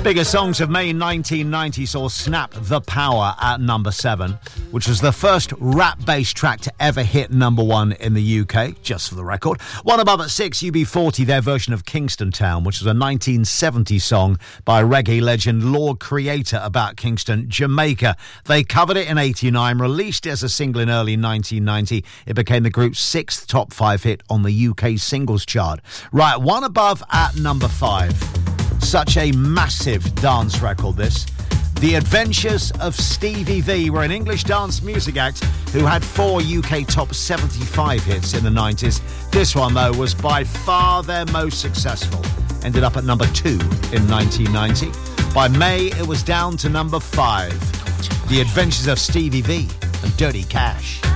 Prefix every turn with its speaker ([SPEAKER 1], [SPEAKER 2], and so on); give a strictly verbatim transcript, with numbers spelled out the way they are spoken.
[SPEAKER 1] Biggest songs of May nineteen ninety saw Snap the Power at number seven, which was the first rap-based track to ever hit number one in the U K, just for the record. One above at six, U B forty, their version of Kingston Town, which was a nineteen seventy song by reggae legend Lord Creator about Kingston, Jamaica. They covered it in eighty-nine, released it as a single in early nineteen ninety. It became the group's sixth top five hit on the U K singles chart. Right, one above at number five. Such a massive dance record, this. The Adventures of Stevie V were an English dance music act who had four U K top seventy-five hits in the nineties. This one, though, was by far their most successful. Ended up at number two in nineteen ninety. By May, it was down to number five. The Adventures of Stevie V and Dirty Cash.